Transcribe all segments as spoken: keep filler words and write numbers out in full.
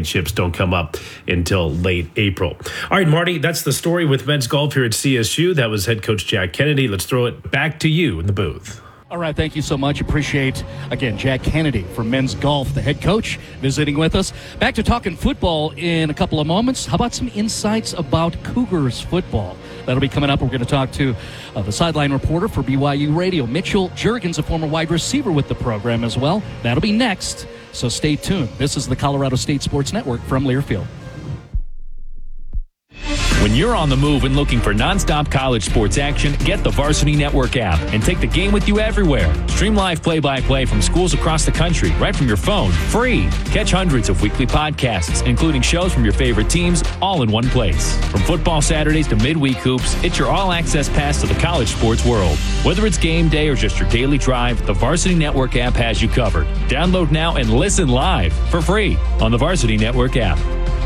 championships don't come up until late April. All right, Marty, that's the story with men's golf here at C S U. That was head coach Jack Kennedy. Let's throw it back to you in the booth. All right, thank you so much. Appreciate, again, Jack Kennedy from men's golf, the head coach, visiting with us. Back to talking football in a couple of moments. How about some insights about Cougars football? That'll be coming up. We're going to talk to uh, the sideline reporter for B Y U Radio, Mitchell Juergens, a former wide receiver with the program as well. That'll be next, so stay tuned. This is the Colorado State Sports Network from Learfield. When you're on the move and looking for nonstop college sports action, get the Varsity Network app and take the game with you everywhere. Stream live play-by-play from schools across the country right from your phone, free. Catch hundreds of weekly podcasts, including shows from your favorite teams, all in one place. From football Saturdays to midweek hoops, it's your all-access pass to the college sports world. Whether it's game day or just your daily drive, the Varsity Network app has you covered. Download now and listen live for free on the Varsity Network app.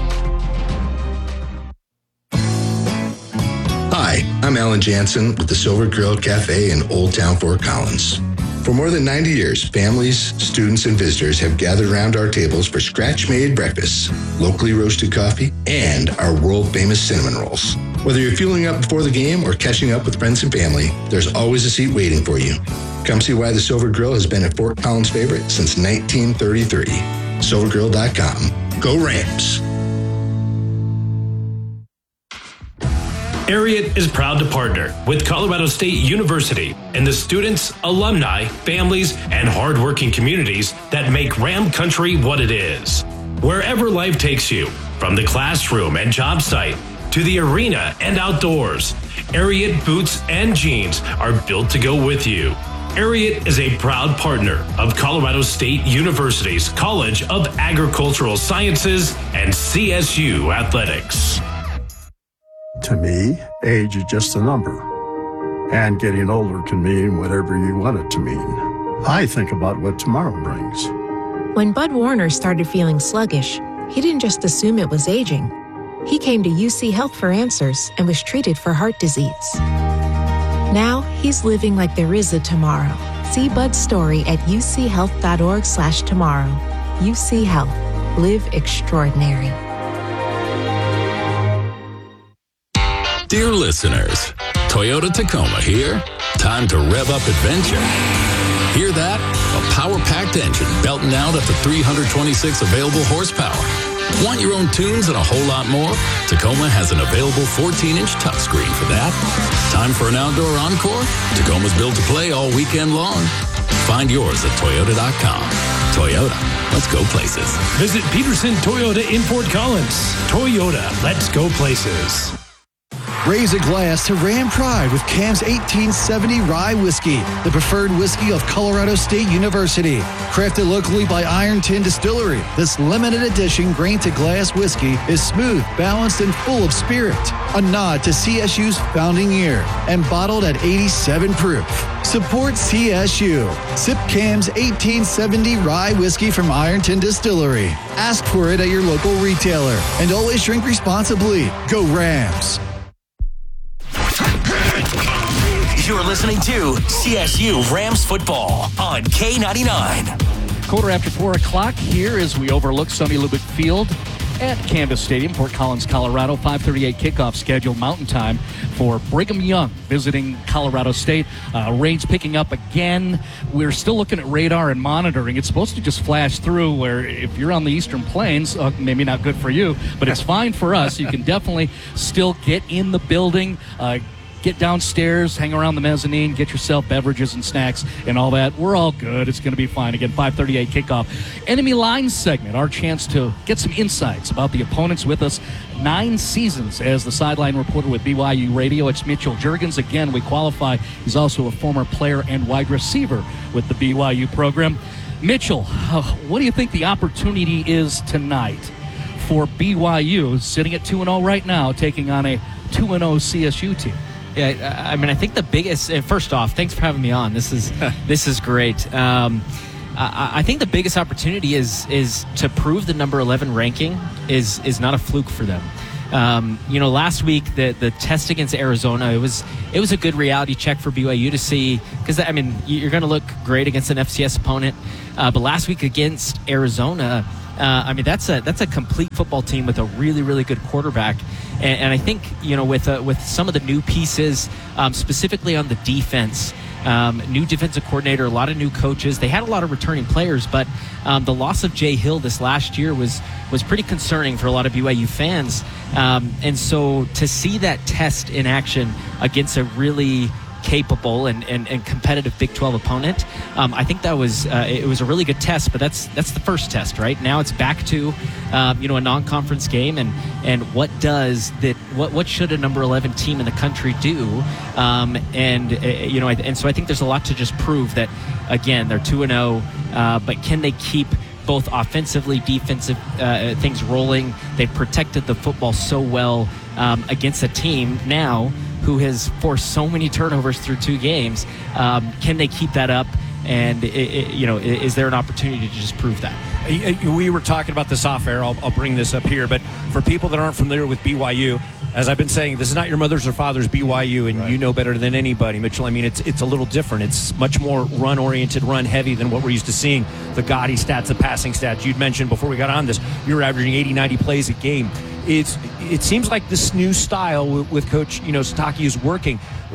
Hi, I'm Alan Jansen with the Silver Grill Cafe in Old Town Fort Collins. For more than ninety years, families, students, and visitors have gathered around our tables for scratch-made breakfasts, locally roasted coffee, and our world-famous cinnamon rolls. Whether you're fueling up before the game or catching up with friends and family, there's always a seat waiting for you. Come see why the Silver Grill has been a Fort Collins favorite since nineteen thirty-three. silver grill dot com. Go Rams! Ariat is proud to partner with Colorado State University and the students, alumni, families, and hardworking communities that make Ram Country what it is. Wherever life takes you, from the classroom and job site to the arena and outdoors, Ariat boots and jeans are built to go with you. Ariat is a proud partner of Colorado State University's College of Agricultural Sciences and C S U Athletics. To me, age is just a number, and getting older can mean whatever you want it to mean. I think about what tomorrow brings. When Bud Warner started feeling sluggish, he didn't just assume it was aging. He came to U C Health for answers and was treated for heart disease. Now, he's living like there is a tomorrow. See Bud's story at uchealth.org slash tomorrow. U C Health. Live extraordinary. Dear listeners, Toyota Tacoma here. Time to rev up adventure. Hear that? A power-packed engine belting out up to three hundred twenty-six available horsepower. Want your own tunes and a whole lot more? Tacoma has an available fourteen-inch touchscreen for that. Time for an outdoor encore? Tacoma's built to play all weekend long. Find yours at toyota dot com. Toyota, let's go places. Visit Peterson Toyota in Fort Collins. Toyota, let's go places. Raise a glass to Ram Pride with Cam's eighteen seventy Rye Whiskey, the preferred whiskey of Colorado State University. Crafted locally by Iron Tin Distillery, this limited edition grain-to-glass whiskey is smooth, balanced, and full of spirit. A nod to C S U's founding year and bottled at eighty-seven proof. Support C S U. Sip Cam's eighteen seventy Rye Whiskey from Iron Tin Distillery. Ask for it at your local retailer. And always drink responsibly. Go Rams! You're listening to C S U Rams football on K ninety-nine. Quarter after four o'clock here as we overlook Sonny Lubick Field at Canvas Stadium, Fort Collins, Colorado. five thirty-eight kickoff scheduled Mountain Time for Brigham Young visiting Colorado State. Uh, rain's picking up again. We're still looking at radar and monitoring. It's supposed to just flash through where if you're on the Eastern Plains, uh, maybe not good for you, but it's fine for us. You can definitely still get in the building, uh, get downstairs, hang around the mezzanine, get yourself beverages and snacks and all that. We're all good. It's going to be fine. Again, five thirty-eight kickoff. Enemy Lines segment, our chance to get some insights about the opponents with us. Nine seasons as the sideline reporter with B Y U Radio. It's Mitchell Juergens. Again, we qualify. He's also a former player and wide receiver with the B Y U program. Mitchell, uh, what do you think the opportunity is tonight for B Y U, sitting at two and oh right now, taking on a two and oh C S U team? Yeah, I mean, I think the biggest. First off, thanks for having me on. This is this is great. Um, I, I think the biggest opportunity is is to prove the number eleven ranking is is not a fluke for them. Um, you know, last week the the test against Arizona, it was it was a good reality check for B Y U to see, because I mean you're going to look great against an F C S opponent, uh, but last week against Arizona, Uh, I mean, that's a that's a complete football team with a really, really good quarterback. And, and I think, you know, with uh, with some of the new pieces, um, specifically on the defense, um, new defensive coordinator, a lot of new coaches. They had a lot of returning players, but um, the loss of Jay Hill this last year was was pretty concerning for a lot of B Y U fans. Um, and so to see that test in action against a really capable and, and, and competitive Big twelve opponent, um, I think that was uh, it was a really good test. But that's that's the first test, right? Now it's back to um, you know a non-conference game, and and what does that? What what should a number eleven team in the country do? Um, and uh, you know, and so I think there's a lot to just prove that. Again, they're two and zero, but can they keep both offensively, defensive uh, things rolling? They've protected the football so well um, against a team now who has forced so many turnovers through two games. Um, can they keep that up? And, it, it, you know, is there an opportunity to just prove that? We were talking about this off air. I'll, I'll bring this up here. But for people that aren't familiar with B Y U, as I've been saying, this is not your mother's or father's B Y U, and right. You know better than anybody, Mitchell. I mean, it's it's a little different. It's much more run-oriented, run-heavy than what we're used to seeing. The gaudy stats, the passing stats. You'd mentioned before we got on this, you were averaging eighty, ninety plays a game. It's it seems like this new style with, with Coach you know Sitake is working.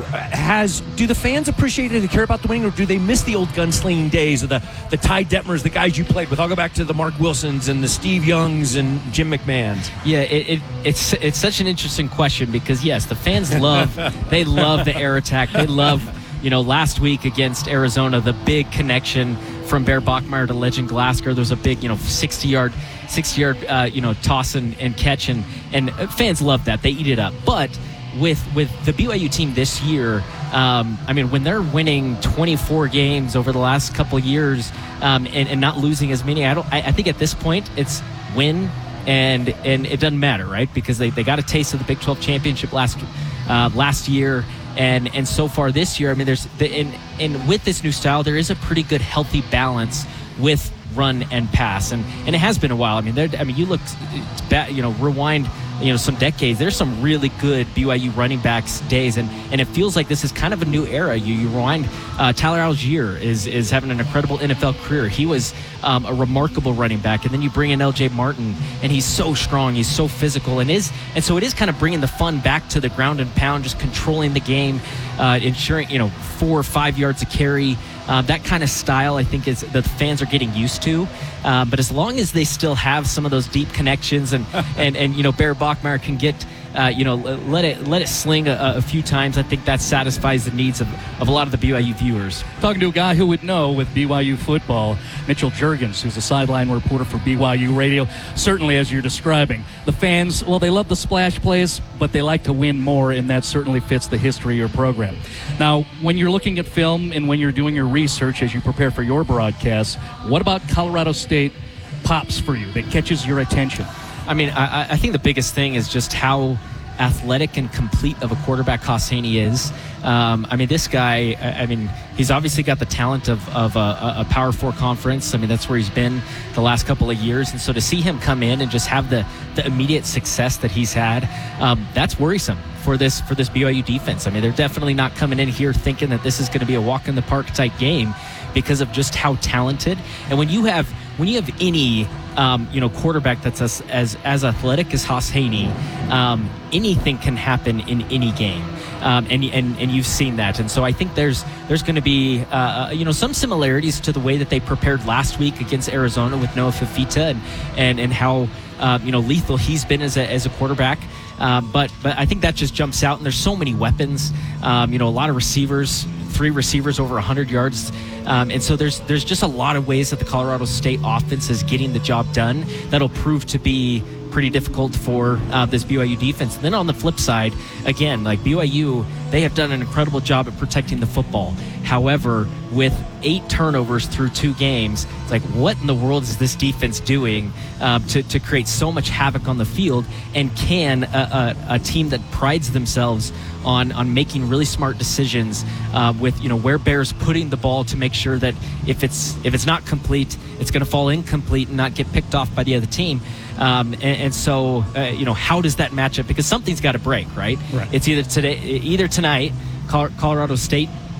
Has do the fans appreciate it and care about the winning, or do they miss the old gunslinging days of the the Ty Detmers, the guys you played with? I'll go back to the Mark Wilsons and the Steve Youngs and Jim McMahons. Yeah, it, it it's it's such an interesting question because yes, the fans love they love the air attack. They love you know last week against Arizona, the big connection from Bear Bachmeier to Legend Glasgow. There's a big you know sixty yard sixty yard uh, you know toss and, and catch, and and fans love that. They eat it up, but. With with the B Y U team this year, um, I mean, when they're winning twenty-four games over the last couple of years um, and, and not losing as many, I don't. I, I think at this point it's win and and it doesn't matter, right? Because they, they got a taste of the Big twelve championship last uh, last year, and and so far this year, I mean, there's the, and and with this new style, there is a pretty good healthy balance with run and pass, and and it has been a while. I mean, there. I mean, you look, back, you know, rewind. You know, some decades, there's some really good B Y U running backs days, and, and it feels like this is kind of a new era. You you rewind, uh, Tyler Algier is is having an incredible N F L career. He was um, a remarkable running back, and then you bring in L J Martin, and he's so strong, he's so physical, and is and so it is kind of bringing the fun back to the ground and pound, just controlling the game, uh, ensuring you know four or five yards a carry. Um, that kind of style, I think, is that the fans are getting used to. Um, but as long as they still have some of those deep connections, and and, and you know, Bear Bachmeier can get, uh, you know, let it let it sling a, a few times, I think that satisfies the needs of, of a lot of the B Y U viewers. Talking to a guy who would know with B Y U football, Mitchell Juergens, who's a sideline reporter for B Y U Radio. Certainly, as you're describing, the fans, well, they love the splash plays, but they like to win more, and that certainly fits the history of your program. Now, when you're looking at film and when you're doing your research as you prepare for your broadcasts, what about Colorado State pops for you that catches your attention? I mean, I, I think the biggest thing is just how athletic and complete of a quarterback Hauss Hejny is. Um, I mean, this guy, I, I mean, he's obviously got the talent of, of a, a Power Four conference. I mean, that's where he's been the last couple of years. And so to see him come in and just have the, the immediate success that he's had, um, that's worrisome for this for this B Y U defense. I mean, they're definitely not coming in here thinking that this is going to be a walk in the park type game because of just how talented. And when you have when you have any um, you know quarterback that's as as, as athletic as Hauss Hejny, um, anything can happen in any game. Um, and, and and you've seen that, and so I think there's there's going to be uh, you know some similarities to the way that they prepared last week against Arizona with Noah Fifita, and and and how uh, you know lethal he's been as a as a quarterback. Um, but but I think that just jumps out, and there's so many weapons. Um, you know, a lot of receivers, three receivers over one hundred yards, um, and so there's there's just a lot of ways that the Colorado State offense is getting the job done that'll prove to be pretty difficult for uh, this B Y U defense. And then on the flip side, again, like B Y U, they have done an incredible job at protecting the football. However, with eight turnovers through two games, it's like, what in the world is this defense doing um, to, to create so much havoc on the field? And can a, a, a team that prides themselves on on making really smart decisions uh, with you know where Bear's putting the ball to make sure that if it's if it's not complete, it's going to fall incomplete and not get picked off by the other team. Um, and, and so uh, you know how does that match up? Because something's got to break, right? Right. It's either today, either tonight, Colorado State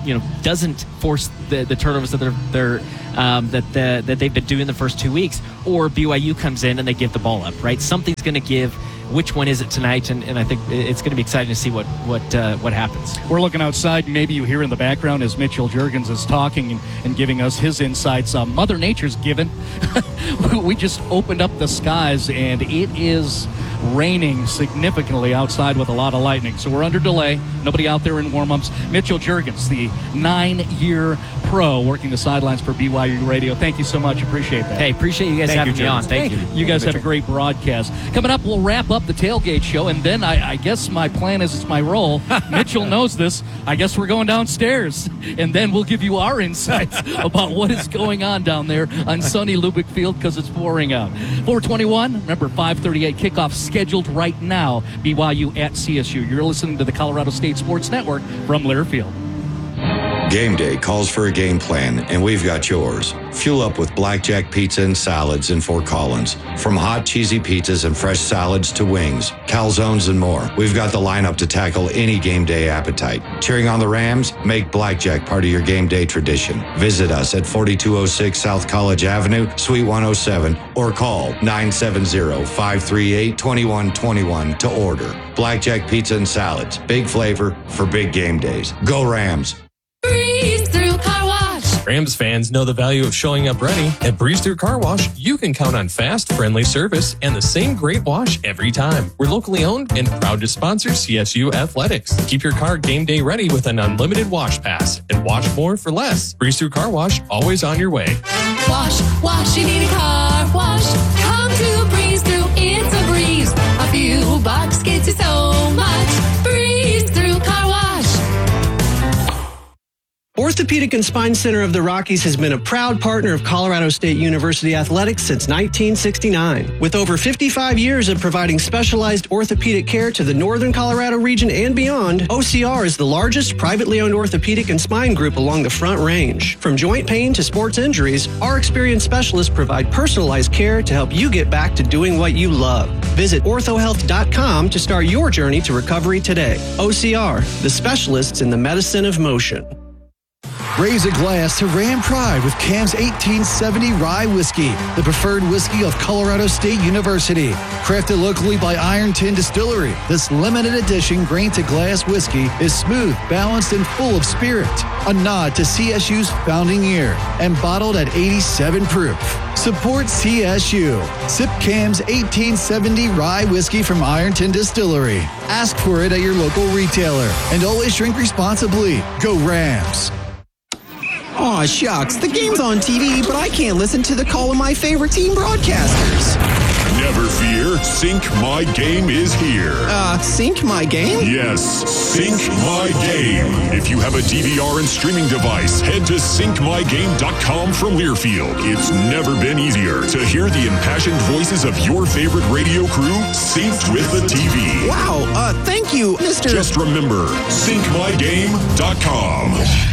you know, doesn't force the, the turnovers that they're, they're um, that the, that they've been doing the first two weeks, or B Y U comes in and they give the ball up, right? Something's going to give. Which one is it tonight? And, and I think it's going to be exciting to see what what uh, what happens. We're looking outside. Maybe you hear in the background as Mitchell Juergens is talking and, and giving us his insights. Uh, Mother Nature's given. We just opened up the skies, and it is raining significantly outside with a lot of lightning. So we're under delay. Nobody out there in warm-ups. Mitchell Juergens, the nine-year pro working the sidelines for B Y U Radio. Thank you so much. Appreciate that. Hey, appreciate you guys Thank having you, me on. Thank, Thank you. you. You guys had a great broadcast. Coming up, we'll wrap up the tailgate show, and then I, I guess my plan is it's my role. Mitchell knows this. I guess we're going downstairs, and then we'll give you our insights about what is going on down there on sunny Lubick Field because it's pouring out. four twenty-one, remember five thirty-eight kickoff scheduled right now. B Y U at C S U. You're listening to the Colorado State Sports Network from Learfield. Game day calls for a game plan, and we've got yours. Fuel up with Blackjack Pizza and Salads in Fort Collins. From hot, cheesy pizzas and fresh salads to wings, calzones, and more, we've got the lineup to tackle any game day appetite. Cheering on the Rams? Make Blackjack part of your game day tradition. Visit us at forty-two oh six South College Avenue, Suite one oh seven, or call nine seven zero, five three eight, two one two one to order. Blackjack Pizza and Salads. Big flavor for big game days. Go Rams! Breeze Through Car Wash. Rams fans know the value of showing up ready. At Breeze Through Car Wash, you can count on fast, friendly service and the same great wash every time. We're locally owned and proud to sponsor C S U Athletics. Keep your car game day ready with an unlimited wash pass and wash more for less. Breeze Through Car Wash, always on your way. Wash, wash, you need a car wash. Come to Breeze Through, it's a breeze. A few bucks gets you so much. Breeze Through Car Wash. Orthopedic and Spine Center of the Rockies has been a proud partner of Colorado State University Athletics since nineteen sixty-nine. With over fifty-five years of providing specialized orthopedic care to the Northern Colorado region and beyond, O C R is the largest privately owned orthopedic and spine group along the Front Range. From joint pain to sports injuries, our experienced specialists provide personalized care to help you get back to doing what you love. Visit ortho health dot com to start your journey to recovery today. O C R, the specialists in the medicine of motion. Raise a glass to Ram Pride with Cam's eighteen seventy Rye Whiskey, the preferred whiskey of Colorado State University. Crafted locally by Iron Tin Distillery, this limited edition grain-to-glass whiskey is smooth, balanced, and full of spirit. A nod to C S U's founding year and bottled at eighty-seven proof. Support C S U. Sip Cam's eighteen seventy Rye Whiskey from Iron Tin Distillery. Ask for it at your local retailer. And always drink responsibly. Go Rams! Aw, shucks. The game's on T V, but I can't listen to the call of my favorite team broadcasters. Never fear. Sync My Game is here. Uh, Sync My Game? Yes, Sync My Game. If you have a D V R and streaming device, head to sync my game dot com from Learfield. It's never been easier to hear the impassioned voices of your favorite radio crew synced with the T V. Wow, uh, thank you, Mister Just remember, sync my game dot com.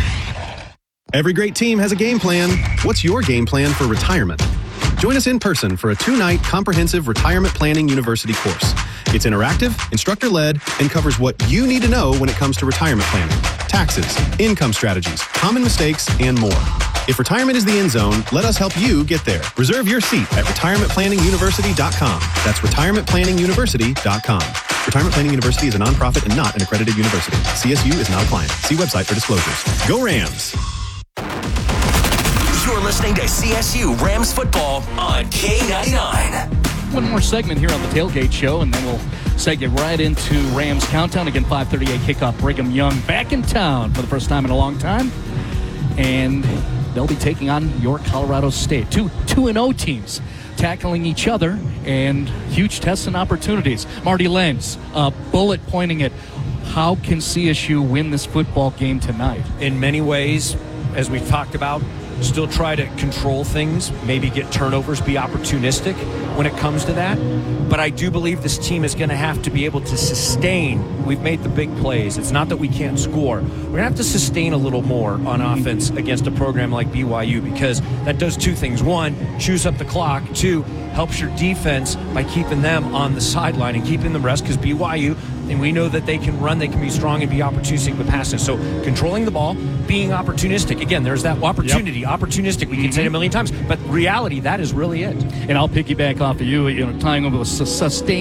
Every great team has a game plan. What's your game plan for retirement? Join us in person for a two-night comprehensive retirement planning university course. It's interactive, instructor-led, and covers what you need to know when it comes to retirement planning, taxes, income strategies, common mistakes, and more. If retirement is the end zone, let us help you get there. Reserve your seat at retirement planning university dot com. That's retirement planning university dot com. Retirement Planning University is a nonprofit and not an accredited university. C S U is not a client. See website for disclosures. Go Rams! You're listening to C S U Rams football on K ninety-nine. One more segment here on the Tailgate Show, and then we'll segue right into Rams Countdown. Again, five thirty-eight kickoff. Brigham Young back in town for the first time in a long time. And they'll be taking on your Colorado State. Two two and oh teams tackling each other, and huge tests and opportunities. Marty Lenz, a bullet pointing at how can C S U win this football game tonight? In many ways, as we've talked about, still try to control things, maybe get turnovers, be opportunistic when it comes to that. But I do believe this team is going to have to be able to sustain. We've made the big plays. It's not that we can't score. We're going to have to sustain a little more on offense against a program like B Y U, because that does two things. One, chews up the clock. Two, helps your defense by keeping them on the sideline and keeping them rest, because B Y U, and we know that they can run, they can be strong and be opportunistic with passes. So controlling the ball, being opportunistic. Again, there's that opportunity, yep. opportunistic. We can say it a million times, but reality, that is really it. And I'll piggyback off of you, you know, tying over with sustain.